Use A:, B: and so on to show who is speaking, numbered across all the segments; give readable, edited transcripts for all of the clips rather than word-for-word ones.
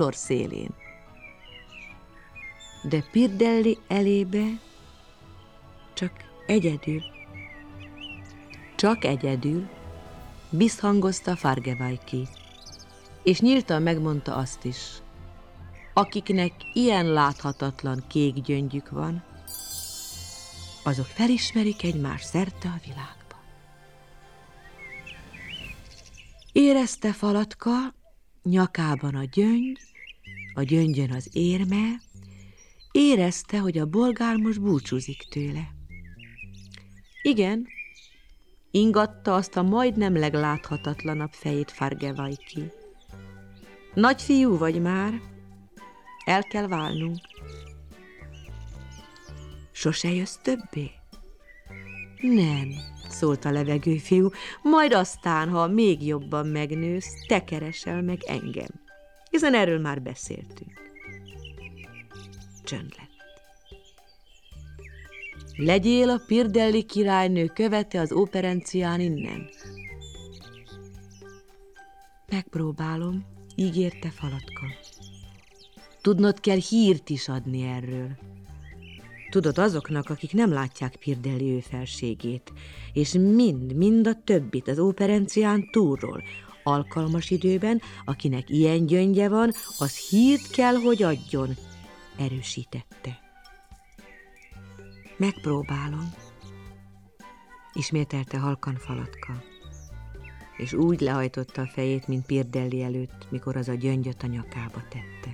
A: szélén. De Pirdelli elébe csak egyedül visszhangozta Fargevajki, és nyíltan megmondta azt is, akiknek ilyen láthatatlan kék gyöngyük van, azok felismerik egymást szerte a világban. Érezte Falatka, nyakában a gyöngyön az érme, érezte, hogy a bolgár most búcsúzik tőle. Igen, ingatta azt a majdnem legláthatatlanabb fejét Fargevajki. Nagyfiú vagy már, el kell válnunk. Sose jössz többé? Nem, szólt a levegőfiú, majd aztán, ha még jobban megnősz, te keresel meg engem, hiszen erről már beszéltünk. Csönd lett. Legyél a Pirdelli királynő követe az operencián innen. Megpróbálom, ígérte Falatka. Tudnod kell hírt is adni erről. Tudod, azoknak, akik nem látják Pirdelli ő felségét, és mind a többit az operencián túlról, alkalmas időben, akinek ilyen gyöngye van, az hírt kell, hogy adjon, erősítette. Megpróbálom, ismételte halkan Falatka, és úgy lehajtotta a fejét, mint Pirdelli előtt, mikor az a gyöngyöt a nyakába tette.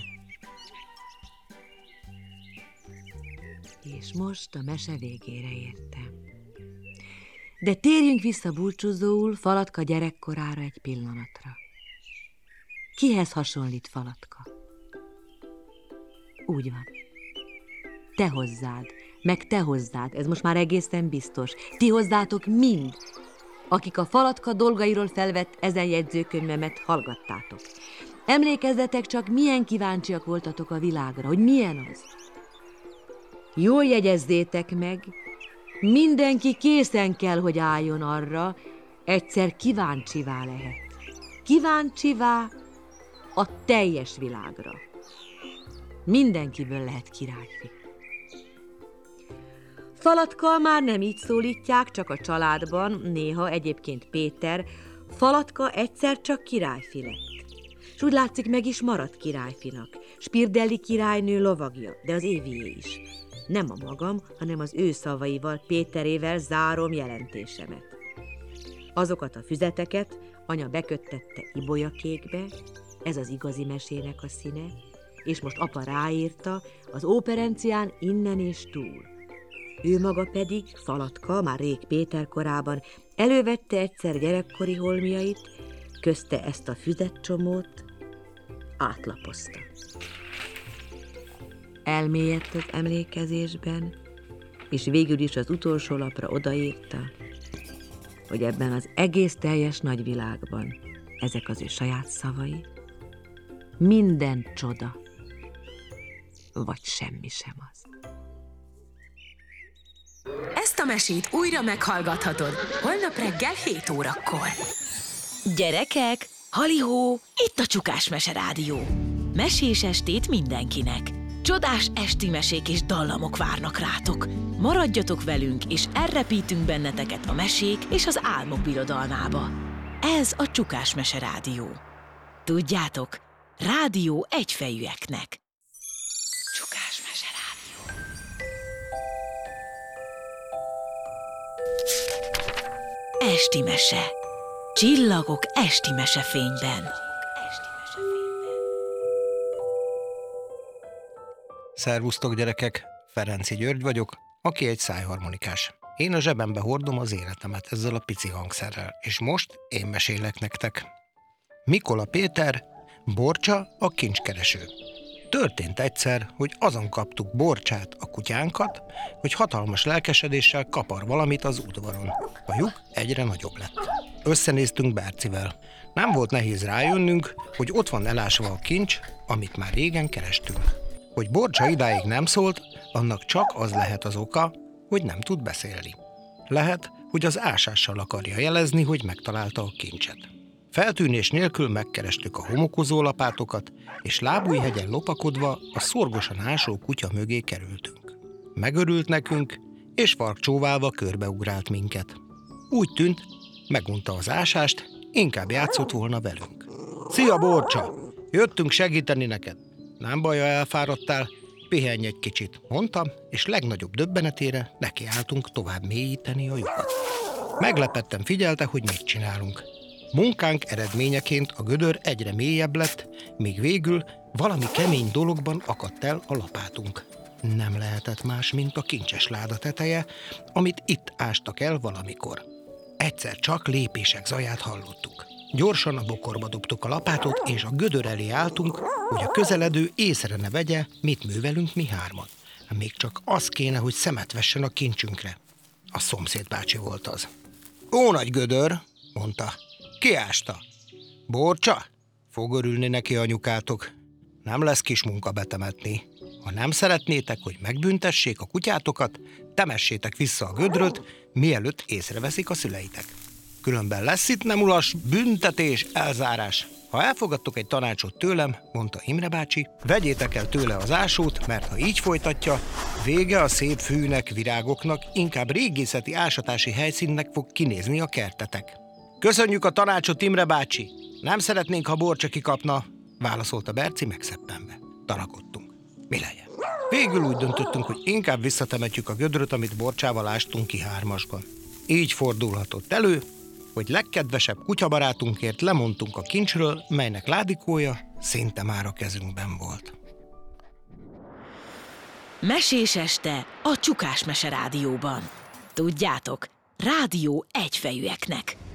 A: És most a mese végére értem. De térjünk vissza búcsúzóul Falatka gyerekkorára egy pillanatra. Kihez hasonlít Falatka? Úgy van. Te hozzád, meg te hozzád, ez most már egészen biztos. Ti hozzátok mind, akik a Falatka dolgairól felvett ezen jegyzőkönyvemet hallgattátok. Emlékezzetek csak, milyen kíváncsiak voltatok a világra, hogy milyen az. Jól jegyezzétek meg, mindenki készen kell, hogy álljon arra, egyszer kíváncsivá lehet. Kíváncsivá a teljes világra. Mindenkiből lehet királyfi. Falatka már nem így szólítják, csak a családban, néha egyébként Péter, Falatka egyszer csak királyfi lett. És úgy látszik, meg is maradt királyfinak. Pirdelli királynő lovagja, de az Évié is. Nem a magam, hanem az ő szavaival, Péterével zárom jelentésemet. Azokat a füzeteket anya beköttette ibolyakékbe, ez az igazi mesének a színe, és most apa ráírta az operencián innen és túl. Ő maga pedig, Falatka, már rég Péter korában, elővette egyszer gyerekkori holmiait, közte ezt a füzetcsomót, átlapozta. Elmélyedt az emlékezésben, és végül is az utolsó lapra odaírta, hogy ebben az egész teljes nagyvilágban, ezek az ő saját szavai, minden csoda, vagy semmi sem az.
B: Ezt a mesét újra meghallgathatod holnap reggel 7 órakor. Gyerekek, halihó, itt a Csukás Mese Rádió. Mesés estét mindenkinek. Csodás esti mesék és dallamok várnak rátok. Maradjatok velünk, és elrepítünk benneteket a mesék és az álmok birodalmába. Ez a Csukás Mese Rádió. Tudjátok, rádió egyfejűeknek. Csukás Mese Rádió. Esti mese. Csillagok esti mesefényben.
C: Szervusztok, gyerekek! Ferenci György vagyok, aki egy szájharmonikás. Én a zsebembe hordom az életemet ezzel a pici hangszerrel, és most én mesélek nektek. Mikola Péter, Borcsa a kincskereső. Történt egyszer, hogy azon kaptuk Borcsát, a kutyánkat, hogy hatalmas lelkesedéssel kapar valamit az udvaron. A lyuk egyre nagyobb lett. Összenéztünk Bercivel. Nem volt nehéz rájönnünk, hogy ott van elásva a kincs, amit már régen kerestünk. Hogy Borcsa idáig nem szólt, annak csak az lehet az oka, hogy nem tud beszélni. Lehet, hogy az ásással akarja jelezni, hogy megtalálta a kincset. Feltűnés nélkül megkerestük a homokozó lapátokat, és Lábújhegyen lopakodva a szorgosan ásó kutya mögé kerültünk. Megörült nekünk, és farkcsóválva körbeugrált minket. Úgy tűnt, megunta az ásást, inkább játszott volna velünk. Szia, Borcsa! Jöttünk segíteni neked. Nem baj, ha elfáradtál, pihenj egy kicsit, mondtam, és legnagyobb döbbenetére nekiálltunk tovább mélyíteni a lyukat. Meglepetten figyelte, hogy mit csinálunk. Munkánk eredményeként a gödör egyre mélyebb lett, míg végül valami kemény dologban akadt el a lapátunk. Nem lehetett más, mint a kincses láda teteje, amit itt ástak el valamikor. Egyszer csak lépések zaját hallottuk. Gyorsan a bokorba dobtuk a lapátot, és a gödör elé álltunk, hogy a közeledő észre ne vegye, mit művelünk mi hárman. Még csak az kéne, hogy szemet vessen a kincsünkre. A szomszéd bácsi volt az. Ó, nagy gödör, mondta. Ki ásta? Borcsa? Fog örülni neki anyukátok. Nem lesz kis munka betemetni. Ha nem szeretnétek, hogy megbüntessék a kutyátokat, temessétek vissza a gödröt, mielőtt észreveszik a szüleitek. Különben lesz itt nem ulas büntetés, elzárás. Ha elfogadtok egy tanácsot tőlem, mondta Imre bácsi, vegyétek el tőle az ásót, mert ha így folytatja, vége a szép fűnek, virágoknak, inkább régészeti ásatási helyszínnek fog kinézni a kertetek. Köszönjük a tanácsot, Imre bácsi! Nem szeretnénk, ha Borcsa kikapna, válaszolta Berci megszeppenve. Tanakodtunk. Mi legyen? Végül úgy döntöttünk, hogy inkább visszatemetjük a gödröt, amit Borcsával ástunk ki hármasban. Így fordulhatott elő, hogy legkedvesebb kutyabarátunkért lemondtunk a kincsről, melynek ládikója szinte már a kezünkben volt.
B: Mesés este a Csukás Mese Rádióban. Tudjátok, rádió egyfejűeknek.